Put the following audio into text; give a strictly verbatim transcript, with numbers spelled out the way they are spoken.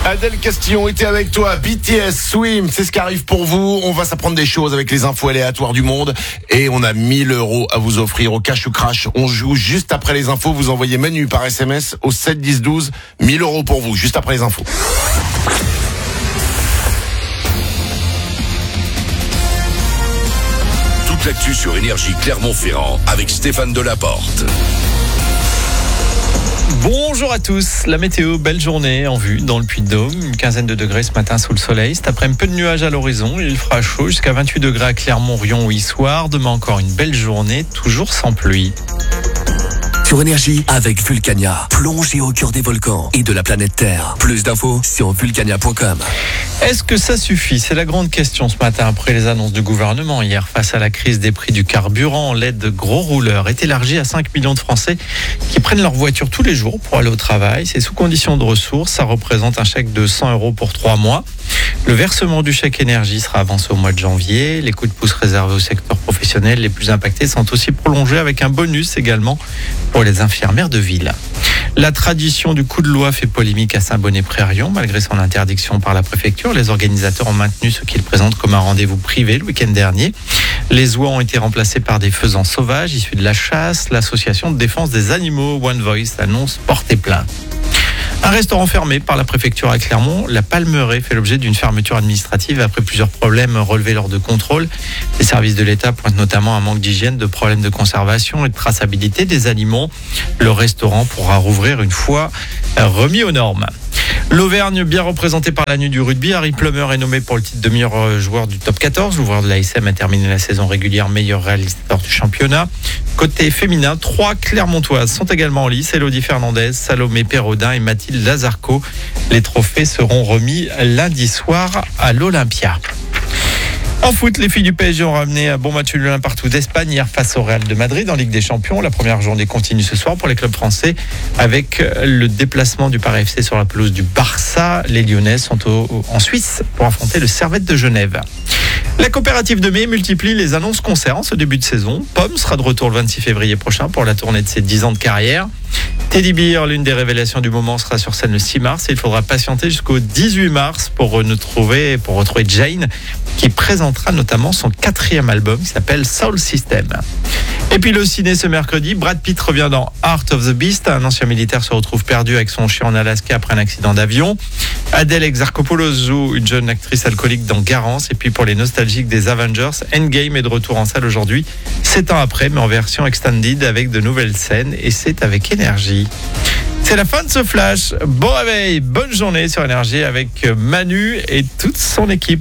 Adèle Castillon était avec toi. B T S, Swim, c'est ce qui arrive pour vous. On va s'apprendre des choses avec les infos aléatoires du monde. Et on a mille euros à vous offrir au cash ou crash. On joue juste après les infos. Vous envoyez Manu par S M S au sept dix douze. mille euros pour vous, juste après les infos. Toute l'actu sur Énergie Clermont-Ferrand avec Stéphane Delaporte. Bonjour à tous, la météo, belle journée en vue dans le Puy-de-Dôme, une quinzaine de degrés ce matin sous le soleil, cet après un peu de nuages à l'horizon, il fera chaud jusqu'à vingt-huit degrés à Clermont, Rion ou Issoire, demain encore une belle journée, toujours sans pluie. Sur Énergie, avec Vulcania, plongez au cœur des volcans et de la planète Terre. Plus d'infos sur vulcania point com. Est-ce que ça suffit? C'est la grande question ce matin après les annonces du gouvernement hier. Face à la crise des prix du carburant, l'aide de gros rouleurs est élargie à cinq millions de Français qui prennent leur voiture tous les jours pour aller au travail. C'est sous condition de ressources. Ça représente un chèque de cent euros pour trois mois. Le versement du chèque énergie sera avancé au mois de janvier. Les coups de pouce réservés au secteur professionnel les plus impactés sont aussi prolongés avec un bonus également pour les infirmières de ville. La tradition du coup de loi fait polémique à Saint-Bonnet-Près-Rion. Malgré son interdiction par la préfecture, les organisateurs ont maintenu ce qu'ils présentent comme un rendez-vous privé le week-end dernier. Les oies ont été remplacés par des faisans sauvages issus de la chasse. L'association de défense des animaux One Voice annonce porter plainte. Un restaurant fermé par la préfecture à Clermont, la Palmeraie fait l'objet d'une fermeture administrative après plusieurs problèmes relevés lors de contrôles. Les services de l'État pointent notamment un manque d'hygiène, de problèmes de conservation et de traçabilité des aliments. Le restaurant pourra rouvrir une fois remis aux normes. L'Auvergne, bien représentée par la nuit du rugby, Harry Plummer est nommé pour le titre de meilleur joueur du top quatorze. L'ouvreur de l'A S M a terminé la saison régulière meilleur réalisateur du championnat. Côté féminin, trois Clermontoises sont également en lice. Elodie Fernandez, Salomé Perraudin et Mathilde Lazarco. Les trophées seront remis lundi soir à l'Olympia. En foot, les filles du P S G ont ramené un bon match nul un partout d'Espagne hier face au Real de Madrid en Ligue des Champions. La première journée continue ce soir pour les clubs français avec le déplacement du Paris F C sur la pelouse du Barça. Les Lyonnais sont au, en Suisse pour affronter le Servette de Genève. La coopérative de Mai multiplie les annonces concerts en ce début de saison. Pomme sera de retour le vingt-six février prochain pour la tournée de ses dix ans de carrière. Teddy Bear, l'une des révélations du moment, sera sur scène le six mars. Et il faudra patienter jusqu'au dix-huit mars pour retrouver, pour retrouver Jane, qui présentera notamment son quatrième album qui s'appelle Soul System. Et puis le ciné ce mercredi, Brad Pitt revient dans Heart of the Beast. Un ancien militaire se retrouve perdu avec son chien en Alaska après un accident d'avion. Adèle Exarchopoulos joue une jeune actrice alcoolique dans Garance. Et puis pour les nostalgiques des Avengers, Endgame est de retour en salle aujourd'hui, sept ans après, mais en version extended avec de nouvelles scènes. Et c'est avec Énergie. C'est la fin de ce flash. Bon réveil, bonne journée sur Énergie avec Manu et toute son équipe.